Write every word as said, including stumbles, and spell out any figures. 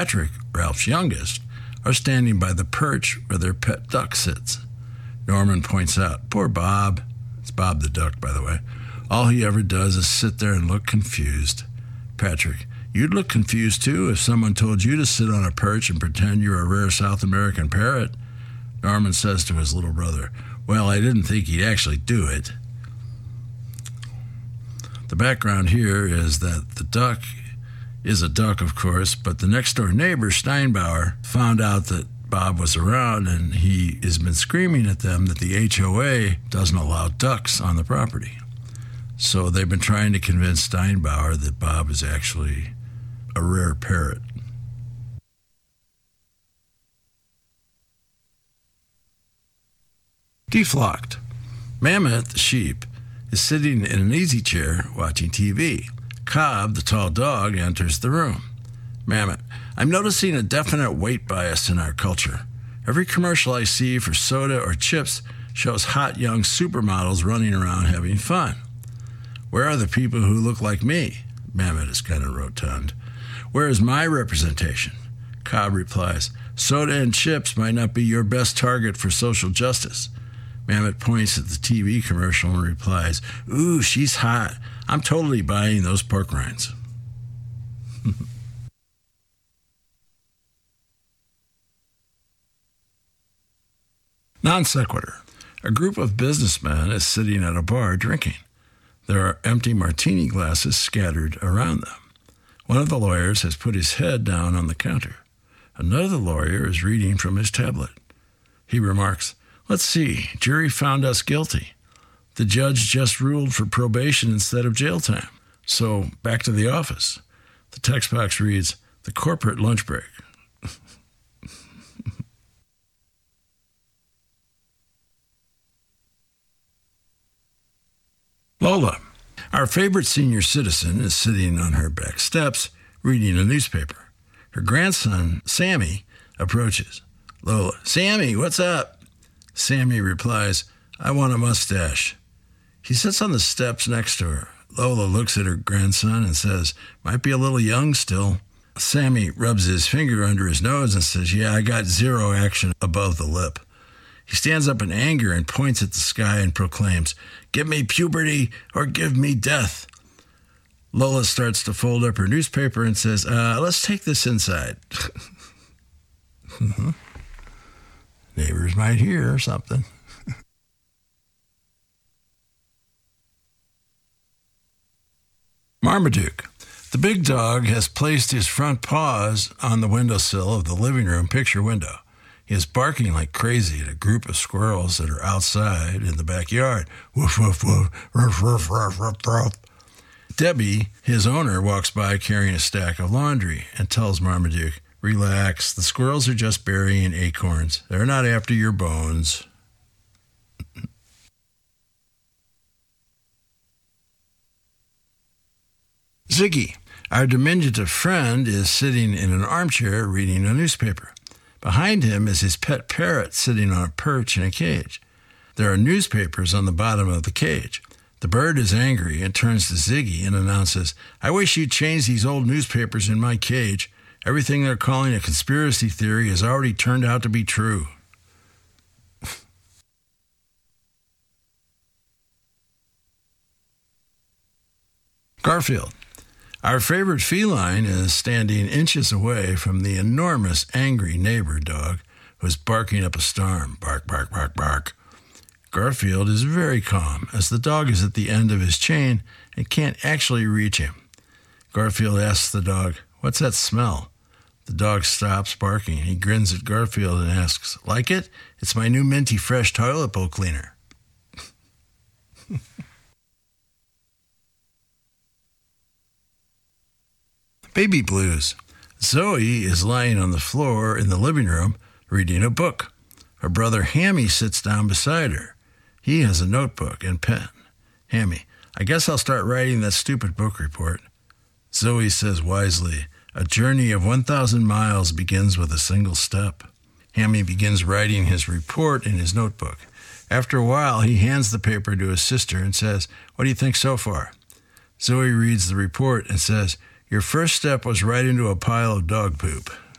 Patrick, Ralph's youngest, are standing by the perch where their pet duck sits. Norman points out, poor Bob. It's Bob the duck, by the way. All he ever does is sit there and look confused. Patrick, you'd look confused too if someone told you to sit on a perch and pretend you're a rare South American parrot. Norman says to his little brother, well, I didn't think he'd actually do it. The background here is that the duck is a duck, of course, but the next-door neighbor, Steinbauer, found out that Bob was around, and he has been screaming at them that the H O A doesn't allow ducks on the property. So they've been trying to convince Steinbauer that Bob is actually a rare parrot. Deflocked. Mammoth, the sheep, is sitting in an easy chair watching T V. Cobb, the tall dog, enters the room. Mammoth, I'm noticing a definite weight bias in our culture. Every commercial I see for soda or chips shows hot young supermodels running around having fun. Where are the people who look like me? Mammoth is kind of rotund. Where is my representation? Cobb replies, soda and chips might not be your best target for social justice. Mammoth points at the T V commercial and replies, ooh, she's hot. I'm totally buying those pork rinds. Non sequitur. A group of businessmen is sitting at a bar drinking. There are empty martini glasses scattered around them. One of the lawyers has put his head down on the counter. Another lawyer is reading from his tablet. He remarks, let's see, jury found us guilty. The judge just ruled for probation instead of jail time. So back to the office. The text box reads, the corporate lunch break. Lola, our favorite senior citizen, is sitting on her back steps reading a newspaper. Her grandson, Sammy, approaches. Lola, Sammy, what's up? Sammy replies, I want a mustache. He sits on the steps next to her. Lola looks at her grandson and says, might be a little young still. Sammy rubs his finger under his nose and says, yeah, I got zero action above the lip. He stands up in anger and points at the sky and proclaims, give me puberty or give me death. Lola starts to fold up her newspaper and says, uh, let's take this inside. mm-hmm. Neighbors might hear something. Marmaduke. The big dog has placed his front paws on the windowsill of the living room picture window. He is barking like crazy at a group of squirrels that are outside in the backyard. Woof, woof, woof, ruff, ruff, ruff, ruff, ruff. Debbie, his owner, walks by carrying a stack of laundry and tells Marmaduke, relax, the squirrels are just burying acorns. They're not after your bones. Ziggy, our diminutive friend, is sitting in an armchair reading a newspaper. Behind him is his pet parrot sitting on a perch in a cage. There are newspapers on the bottom of the cage. The bird is angry and turns to Ziggy and announces, I wish you'd change these old newspapers in my cage. Everything they're calling a conspiracy theory has already turned out to be true. Garfield. Our favorite feline is standing inches away from the enormous, angry neighbor dog who's barking up a storm. Bark, bark, bark, bark. Garfield is very calm as the dog is at the end of his chain and can't actually reach him. Garfield asks the dog, what's that smell? The dog stops barking. He grins at Garfield and asks, like it? It's my new minty fresh toilet bowl cleaner. Baby blues. Zoe is lying on the floor in the living room reading a book. Her brother Hammy sits down beside her. He has a notebook and pen. Hammy, I guess I'll start writing that stupid book report. Zoe says wisely, a journey of one thousand miles begins with a single step. Hammy begins writing his report in his notebook. After a while, he hands the paper to his sister and says, what do you think so far? Zoe reads the report and says, your first step was right into a pile of dog poop.